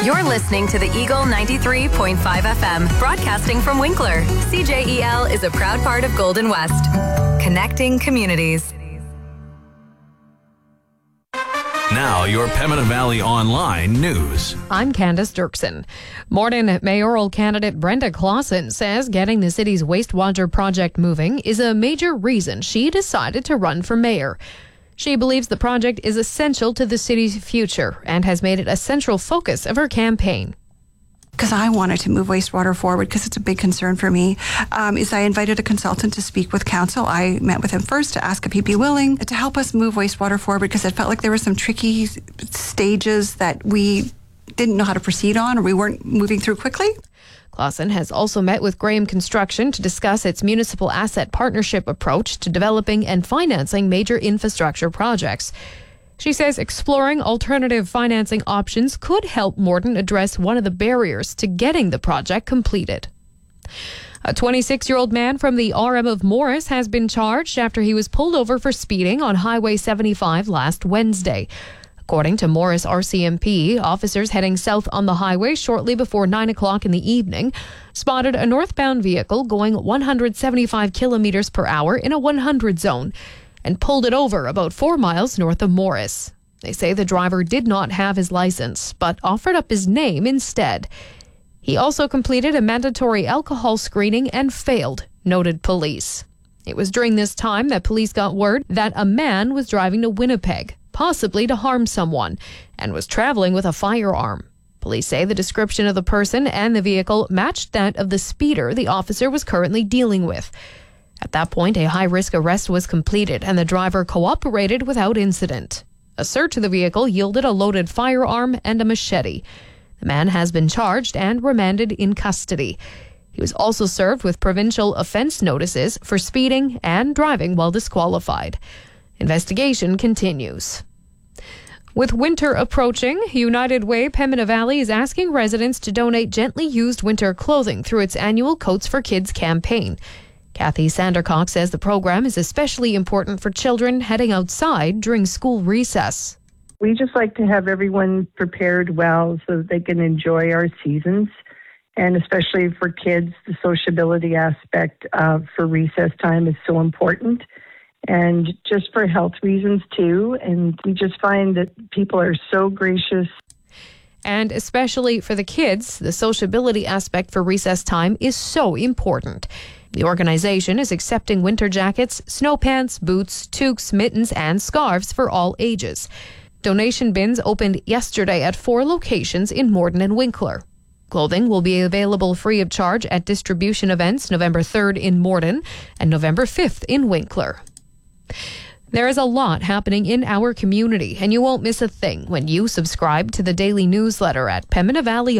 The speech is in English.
You're listening to the Eagle 93.5 FM, broadcasting from Winkler. CJEL is a proud part of Golden West, connecting communities. Now, your Pembina Valley Online news. I'm Candace Dirksen. Morden mayoral candidate Brenda Clausen says getting the city's wastewater project moving is a major reason she decided to run for mayor. She believes the project is essential to the city's future and has made it a central focus of her campaign. Because I wanted to move wastewater forward, because it's a big concern for me, is I invited a consultant to speak with council. I met with him first to ask if he'd be willing to help us move wastewater forward, because it felt like there were some tricky stages that we didn't know how to proceed on, or we weren't moving through quickly. Clausen has also met with Graham Construction to discuss its municipal asset partnership approach to developing and financing major infrastructure projects. She says exploring alternative financing options could help Morden address one of the barriers to getting the project completed. A 26-year-old man from the RM of Morris has been charged after he was pulled over for speeding on Highway 75 last Wednesday. According to Morris RCMP, officers heading south on the highway shortly before 9 o'clock in the evening spotted a northbound vehicle going 175 kilometers per hour in a 100 zone and pulled it over about 4 miles north of Morris. They say the driver did not have his license, but offered up his name instead. He also completed a mandatory alcohol screening and failed, noted police. It was during this time that police got word that a man was driving to Winnipeg, possibly to harm someone, and was traveling with a firearm. Police say the description of the person and the vehicle matched that of the speeder the officer was currently dealing with. At that point, a high-risk arrest was completed and the driver cooperated without incident. A search of the vehicle yielded a loaded firearm and a machete. The man has been charged and remanded in custody. He was also served with provincial offence notices for speeding and driving while disqualified. Investigation continues. With winter approaching, United Way Pembina Valley is asking residents to donate gently used winter clothing through its annual Coats for Kids campaign. Kathy Sandercock says the program is especially important for children heading outside during school recess. We just like to have everyone prepared well so that they can enjoy our seasons. And especially for kids, the sociability aspect for recess time is so important. And just for health reasons too. And we just find that people are so gracious. And especially for the kids, the sociability aspect for recess time is so important. The organization is accepting winter jackets, snow pants, boots, toques, mittens, and scarves for all ages. Donation bins opened yesterday at 4 locations in Morden and Winkler. Clothing will be available free of charge at distribution events November 3rd in Morden and November 5th in Winkler. There is a lot happening in our community, and you won't miss a thing when you subscribe to the daily newsletter at Pembina Valley